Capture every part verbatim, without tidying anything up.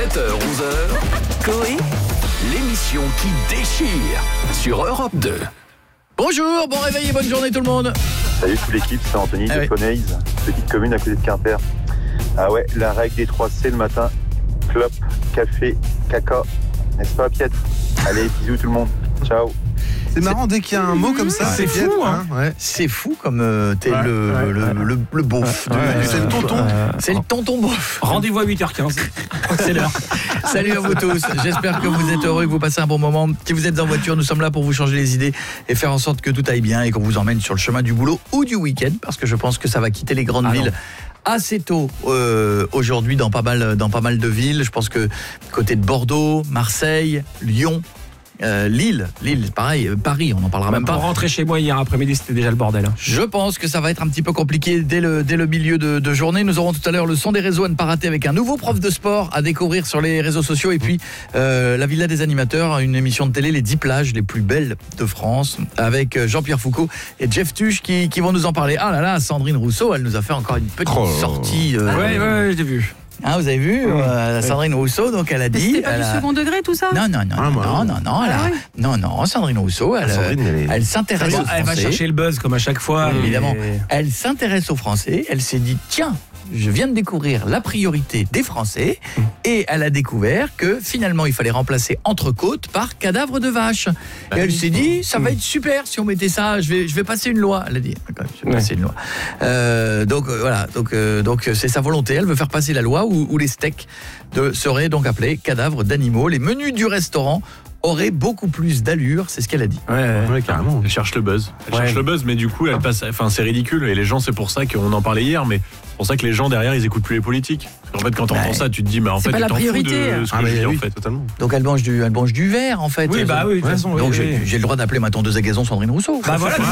sept heures onze heures, Coé, l'émission qui déchire sur Europe deux. Bonjour, bon réveil et bonne journée tout le monde. Salut toute l'équipe, c'est Anthony ah de ouais. Fonaise, petite commune à côté de Quimper. Ah ouais, la règle des trois C le matin, clope, café, caca, n'est-ce pas Piet? Allez, bisous tout le monde, ciao. C'est marrant, dès qu'il y a un mot comme ça, c'est c'est fou, hein. ouais. C'est fou comme euh, t'es Ouais, le, ouais, le, ouais. le, le beauf. Ouais, du- c'est le tonton. Euh, c'est le tonton beauf. Rendez-vous à huit heures quinze. C'est l'heure. Salut à vous tous, j'espère que vous êtes heureux, que vous passez un bon moment. Si vous êtes en voiture, nous sommes là pour vous changer les idées et faire en sorte que tout aille bien et qu'on vous emmène sur le chemin du boulot ou du week-end, parce que je pense que ça va quitter les grandes Ah villes non. assez tôt euh, aujourd'hui dans pas mal dans pas mal de villes. Je pense que côté de Bordeaux, Marseille, Lyon, euh, Lille, Lille, pareil, euh, Paris, on n'en parlera même Pour pas. rentrer chez moi hier après-midi, c'était déjà le bordel. hein. Je pense que ça va être un petit peu compliqué dès le, dès le milieu de, de journée. Nous aurons tout à l'heure le son des réseaux à ne pas rater avec un nouveau prof de sport à découvrir sur les réseaux sociaux. Et puis euh, la Villa des animateurs, une émission de télé, les dix plages les plus belles de France, avec Jean-Pierre Foucault et Jeff Tuche qui, qui vont nous en parler. Ah là là, Sandrine Rousseau, elle nous a fait encore une petite Oh. sortie. Euh, Ouais, ouais, ouais, j'ai vu. Hein, vous avez vu euh, Sandrine Rousseau, donc elle a dit... C'était pas elle du a... second degré tout ça? Non, non, non, Ah, non, bah, non, non, non, elle a- Ah ouais. non, non, Sandrine Rousseau, elle, Ah, Sandrine, elle est- elle s'intéresse aux Elle va Français. chercher le buzz comme à chaque fois. Évidemment. Et- Elle s'intéresse aux Français, elle s'est dit tiens, je viens de découvrir la priorité des Français et elle a découvert que finalement il fallait remplacer entrecôte par cadavre de vache. Et elle s'est dit ça va être super si on mettait ça, je vais je vais passer une loi, elle a dit. D'accord, je vais Ouais. passer une loi. Euh, donc euh, voilà, donc euh, donc c'est sa volonté, elle veut faire passer la loi où, où les steaks de, seraient donc appelés cadavres d'animaux, les menus du restaurant auraient beaucoup plus d'allure, c'est ce qu'elle a dit. Ouais, ouais. Ouais, carrément. Elle cherche le buzz. Elle Ouais. cherche le buzz, mais du coup, elle passe. Enfin, c'est ridicule. Et les gens, c'est pour ça qu'on en parlait hier, mais c'est pour ça que les gens derrière, ils écoutent plus les politiques. Parce qu'en fait, quand t'entends Ouais. ça, tu te dis, mais en C'est fait, pas tu la t'en fous priorité. de ce que Ah, je mais dis, oui, en fait. totalement. Donc elle mange du elle mange du verre en fait. Oui, bah oui, de toute Ouais. façon, oui, Donc oui, j'ai oui. j'ai le droit d'appeler ma tondeuse à gazon Sandrine Rousseau. Bah voilà.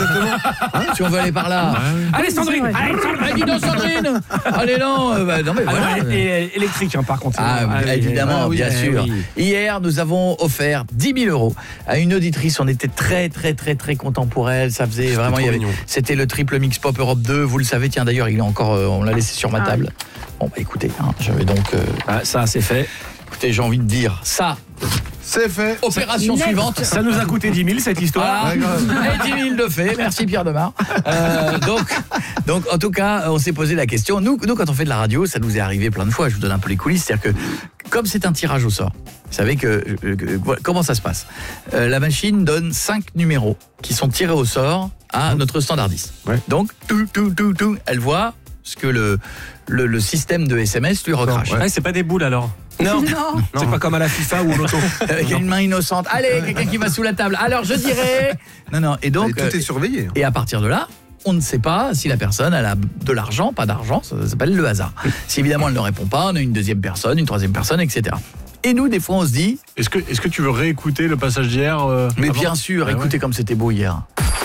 Hein, si on veut aller par là. Allez, Sandrine. Ouais. Allez, Ah, dis donc Sandrine. Allez non, euh, bah, non mais Alors, voilà. elle est électrique, hein, par contre. Ah, oui, évidemment, ah oui, bien eh sûr. oui. Hier, nous avons offert dix mille euros à une auditrice. On était très, très, très, très contents pour elle. Ça faisait vraiment. trop il y avait- mignon. C'était le triple mix pop Europe deux. Vous le savez, tiens, d'ailleurs, il est encore. euh, on l'a laissé sur ma Ah table. Bon, bah écoutez, hein, j'avais donc. euh, Ah, ça, c'est fait. écoutez, j'ai envie de dire ça. C'est fait. Opération Net. suivante. Ça nous a coûté dix mille, cette histoire. Voilà. Et dix mille de fait, merci Pierre Demar. Euh, donc, donc, en tout cas, on s'est posé la question. Nous, nous, quand on fait de la radio, ça nous est arrivé plein de fois. Je vous donne un peu les coulisses. C'est-à-dire que, comme c'est un tirage au sort, vous savez que, euh, que- voilà, comment ça se passe. Euh, la machine donne cinq numéros qui sont tirés au sort à notre standardiste. Ouais. Donc, tout, tout, tout, tout, elle voit ce que le, le, le système de S M S lui recrache. Ouais. Ah, c'est pas des boules alors. Non, Non. c'est pas comme à la FIFA ou au loto. Avec une main innocente. Allez, quelqu'un qui va sous la table. Alors, je dirais... Non, non, et donc... Et tout euh, est surveillé. Et à partir de là, on ne sait pas si la personne elle a de l'argent, pas d'argent, ça s'appelle le hasard. Si évidemment elle ne répond pas, on a une deuxième personne, une troisième personne, et cetera. Et nous, des fois, on se dit, Est-ce que, est-ce que tu veux réécouter le passage d'hier euh, mais avant bien sûr, Ah ouais. écoutez comme c'était beau hier.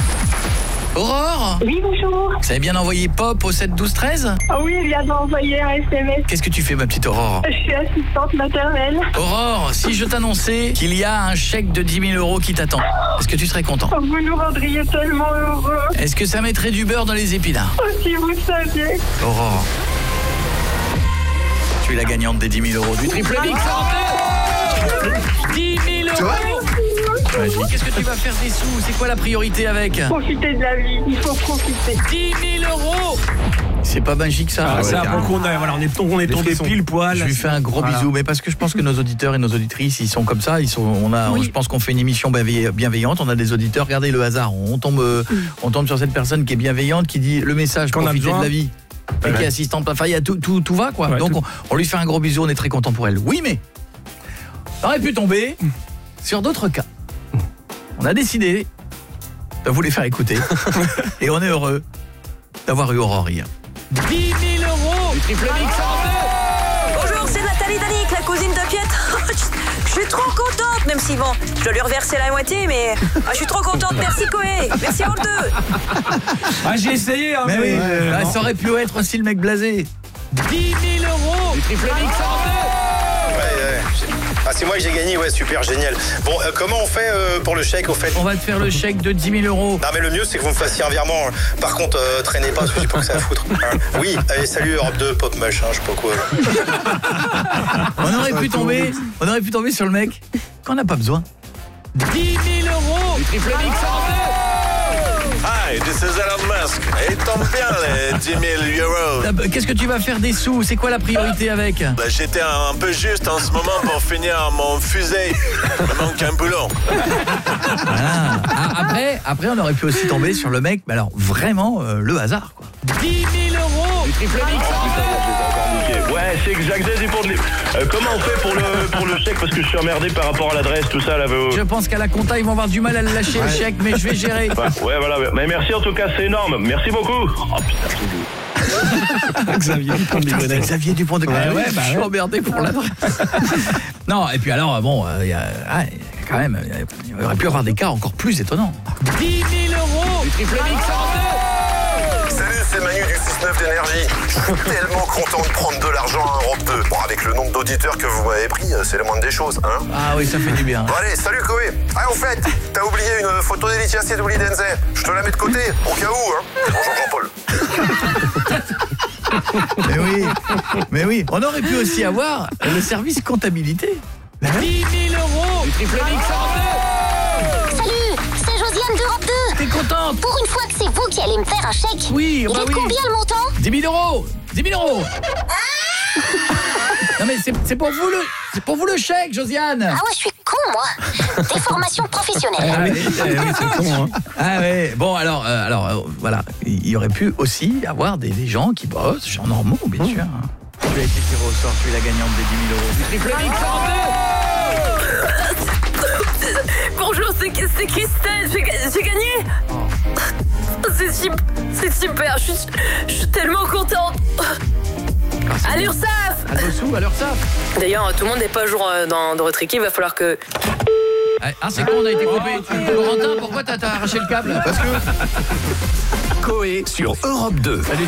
Aurore, Oui, bonjour. vous avez bien envoyé Pop au sept douze treize? Ah oui, il vient d'envoyer un S M S. Qu'est-ce que tu fais, ma petite Aurore? Je suis assistante maternelle. Aurore, si je t'annonçais qu'il y a un chèque de dix mille euros qui t'attend, est-ce que tu serais content? Vous nous rendriez tellement heureux. Est-ce que ça mettrait du beurre dans les épinards? Oh, si vous saviez. Aurore, tu es la gagnante des dix mille euros du triple mix en deux. dix mille euros. Magique. Qu'est-ce que tu vas faire des sous? C'est quoi la priorité avec? Profitez de la vie. Il faut profiter. dix mille euros. C'est pas magique ça? Ah, Ouais, ça, carrément. pour qu'on a- voilà, on est, on est Des tombé frissons. pile poil. Je lui fais un gros Voilà. bisou, mais parce que je pense que nos auditeurs et nos auditrices, ils sont comme ça. Ils sont, on a, Oui. je pense qu'on fait une émission bienveille- bienveillante. On a des auditeurs. Regardez le hasard. On tombe, euh, on tombe sur cette personne qui est bienveillante, qui dit le message Qu'on a profiter besoin. de la vie, et Ouais. qui est assistante. Enfin, il y a tout, tout, tout va quoi. Ouais, Donc tout. on, on lui fait un gros bisou. On est très content pour elle. Oui, mais on aurait pu tomber sur d'autres cas. On a décidé de vous les faire écouter, et on est heureux d'avoir eu Aurore hier. dix mille euros du triple mix en deux. Bonjour, c'est Nathalie Danique, la cousine de Piet. Je suis trop contente, même si bon, je dois lui reverser la moitié, mais ah, je suis trop contente. Merci Coé, merci Europe deux. Ah, j'ai essayé, hein, Mais oui, euh, bah, non. ça aurait pu être aussi le mec blasé. dix mille euros du triple mix en deux. Ouais, ouais. Ah, c'est moi que j'ai gagné, ouais, super, génial. Bon, euh, comment on fait euh, pour le chèque, au fait? On va te faire le chèque de dix mille euros. Non, mais le mieux, c'est que vous me fassiez un virement. Par contre, euh, traînez pas, parce que j'ai pas que ça à foutre. Hein. Oui, allez, salut Europe deux, Pop Mush, hein, je sais pas quoi. On aurait pu tomber, on aurait pu tomber sur le mec qu'on n'a pas besoin. dix mille euros du triple mix en deux. Hi, this is Elon Musk. Et tombe bien les dix mille euros. Qu'est-ce que tu vas faire des sous? C'est quoi la priorité avec? Bah, j'étais un peu juste en ce moment pour finir mon fusée. Il me manque un boulon. Ah, après, après, on aurait pu aussi tomber sur le mec, mais alors vraiment euh, le hasard, quoi. dix mille euros du triple mix en deux. Ouais, c'est exact. Pour les... euh, comment on fait pour le, pour le chèque? Parce que je suis emmerdé par rapport à l'adresse, tout ça. Là, vous... Je pense qu'à la compta, ils vont avoir du mal à le lâcher, ouais. Le chèque, mais je vais gérer. Ouais, ouais, voilà. Mais merci en tout cas, c'est énorme. Merci beaucoup. Oh putain, Xavier Dupont de Ligonnès. Xavier Dupont de Ligonnès. Ouais, bah, je suis emmerdé pour l'adresse. Non, et puis alors, bon, il euh, y a ah, quand même, il y aurait pu avoir des cas encore plus étonnants. dix mille euros du triple mix en deux. Salut, c'est Manu du six neuf d'énergie. Je suis tellement content de prendre de l'argent à Europe deux. Bon, avec le nombre d'auditeurs que vous m'avez pris, c'est le moindre des choses, hein. Ah oui, ça fait du bien. Bon allez, salut Koé. Ah, en fait, t'as oublié une photo d'Elitia Sedouli Denze. Je te la mets de côté, au cas où, hein. Bonjour Jean-Paul. Mais oui, mais oui. On aurait pu aussi avoir le service comptabilité. dix mille euros du triple mix en deux. Salut, c'est Josiane d'Europe deux. T'es contente? Pour une fois que c'est vous qui allez me faire un chèque. Oui, il bah est oui. Combien le montant? dix mille euros. dix mille euros. Non mais c'est, c'est pour vous le c'est pour vous le chèque, Josiane. Ah ouais, je suis con moi. Des formations professionnelles. Ah oui, c'est con, hein. Ah ouais. Bon alors euh, alors euh, voilà, il y aurait pu aussi avoir des, des gens qui bossent, gens normaux bien sûr. Hein. Tu as été tiré au sort, tu es la gagnante des dix mille euros. Du triple mix en deux. Bonjour, c'est, c'est Christelle, j'ai, j'ai gagné. Oh. C'est, super, c'est super, je suis, je suis tellement contente. À l'URSSAF. À dessous, à l'URSSAF. D'ailleurs, tout le monde n'est pas à jour dans, dans votre équipe, il va falloir que... Ah, c'est con, on a été coupé. Corentin, pourquoi t'as, t'as arraché le câble? Parce que... Coé sur Europe deux. Salut.